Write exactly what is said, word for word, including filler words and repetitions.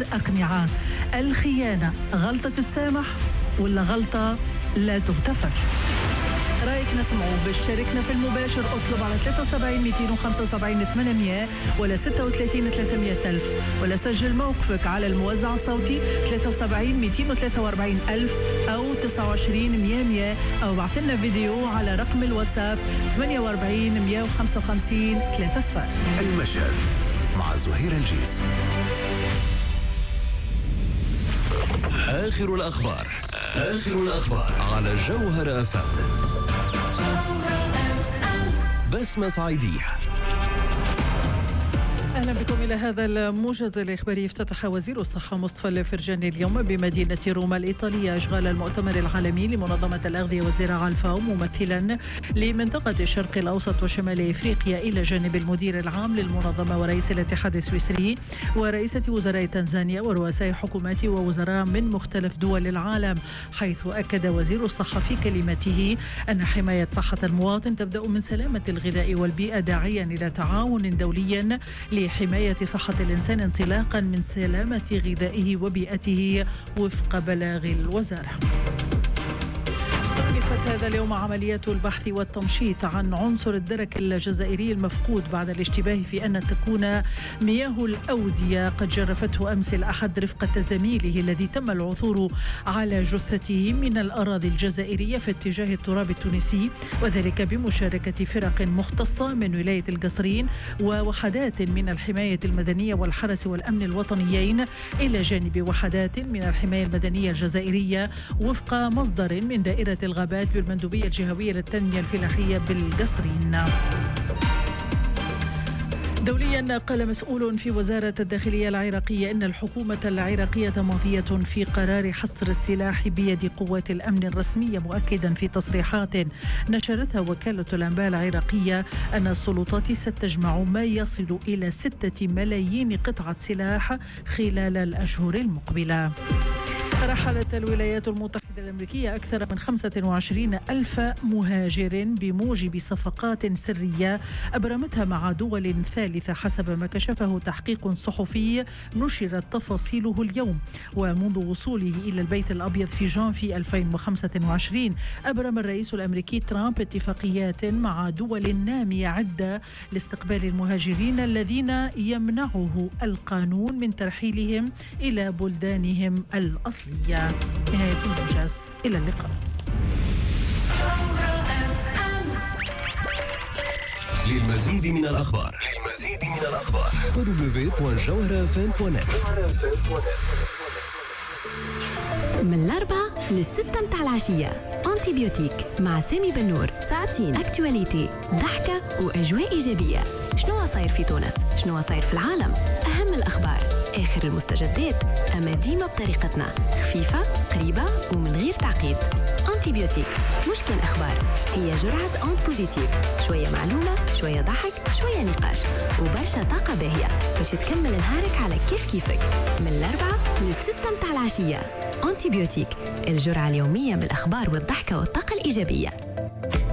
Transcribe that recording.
الأقنعة. الخيانة غلطة تتسامح ولا غلطة لا تغتفر؟ رأيك نسمعه. باش تشاركنا في المباشر اطلب على ثلاثة وسبعين مئتين وخمسة وسبعين ثمانمئة ولا ستة وثلاثين ثلاثمئة ألف، ولا سجل موقفك على الموزع الصوتي ثلاثة وسبعين مئتين وثلاثة وأربعين ألف أو تسعة وعشرين مئة، أو بعث لنا فيديو على رقم الواتساب ثمانية وأربعين مئة وخمسة وخمسين ثلاثة صفر. المشهد مع زهير الجيس. آخر الأخبار آخر الأخبار على جوهر أف أم. بسمة صعيدية. أهلا بكم إلى هذا الموجز الإخباري. افتتح وزير الصحة مصطفى الفرجاني اليوم بمدينة روما الإيطالية أشغال المؤتمر العالمي لمنظمة الأغذية والزراعة الفاو، ممثلا لمنطقة الشرق الأوسط وشمال إفريقيا، إلى جانب المدير العام للمنظمة ورئيس الاتحاد السويسري ورئيسة وزراء تنزانيا ورؤساء حكومات ووزراء من مختلف دول العالم. حيث أكد وزير الصحة في كلمته أن حماية صحة المواطن تبدأ من سلامة الغذاء والبيئة، داعيا إلى تعاون دولي لحماية صحة الإنسان انطلاقا من سلامة غذائه وبيئته وفق بلاغ الوزارة. استأنفت هذا اليوم عمليات البحث والتمشيط عن عنصر الدرك الجزائري المفقود بعد الاشتباه في أن تكون مياه الأودية قد جرفته أمس الأحد رفقة زميله الذي تم العثور على جثته من الأراضي الجزائرية في اتجاه التراب التونسي، وذلك بمشاركة فرق مختصة من ولاية القصرين ووحدات من الحماية المدنية والحرس والأمن الوطنيين، إلى جانب وحدات من الحماية المدنية الجزائرية، وفق مصدر من دائرة الغابات بالمندوبية الجهوية للتنمية الفلاحية بالقصرين. دوليا، قال مسؤول في وزارة الداخلية العراقية إن الحكومة العراقية ماضية في قرار حصر السلاح بيد قوات الأمن الرسمية، مؤكدا في تصريحات نشرتها وكالة الأنباء العراقية أن السلطات ستجمع ما يصل إلى ستة ملايين قطعة سلاح خلال الأشهر المقبلة. رحلت الولايات المتحدة الأمريكية أكثر من خمسة وعشرين ألف مهاجر بموجب صفقات سرية أبرمتها مع دول ثالثة، حسب ما كشفه تحقيق صحفي نشرت تفاصيله اليوم. ومنذ وصوله إلى البيت الأبيض في جانفي ألفين وخمسة وعشرين أبرم الرئيس الأمريكي ترامب اتفاقيات مع دول نامية عدة لاستقبال المهاجرين الذين يمنعه القانون من ترحيلهم إلى بلدانهم الأصلية. نهاية الموجز، إلى اللقاء. للمزيد من الأخبار للمزيد من الأخبار دبليو دوت جوهر اف ام دوت نت. من الأربعة للستة متاع العشية أنتي بيوتيك مع سامي بنور. ساعتين أكتواليتي، ضحكة وأجواء إيجابية. شنو صاير في تونس؟ شنو صاير في العالم؟ أهم الأخبار، آخر المستجدات، أما ديما بطريقتنا، خفيفة قريبة ومن غير تعقيد. أنتي بيوتيك مش كان أخبار، هي جرعة أنت بوزيتيف، شوية معلومة، شوية ضحك، شوية نقاش وبرشا طاقة باهية باش تكمل نهارك على كيف كيفك. من الأربعة للستة متاع العشية أنتي بيوتيك، الجرعة اليومية من الأخبار والضحكة والطاقة الإيجابية.